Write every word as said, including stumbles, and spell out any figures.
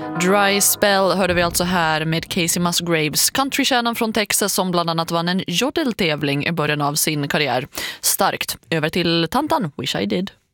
Dry Spell hörde vi alltså här med Casey Musgraves, countrykärnan från Texas som bland annat vann en jodeltävling i början av sin karriär. Starkt. Över till Tantan, Wish I Did.